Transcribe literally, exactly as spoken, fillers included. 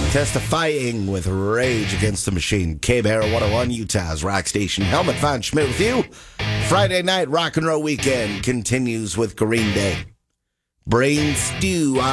Testifying with Rage Against the Machine. K-Bear one oh one, Utah's rock station. Helmet Von Schmidt with you. Friday night rock and roll weekend continues with Green Day. Brain Stew